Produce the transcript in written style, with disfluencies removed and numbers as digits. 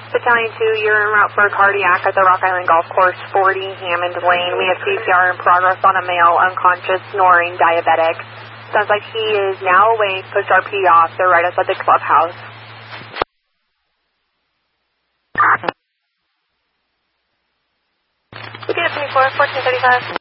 Battalion 2, you're en route for a cardiac at the Rock Island Golf Course, 40 Hammond Lane. We have CPR in progress on a male, unconscious, snoring, diabetic. Sounds like he is now awake. Push RP off. They're right outside the clubhouse. We get a 24, 1435.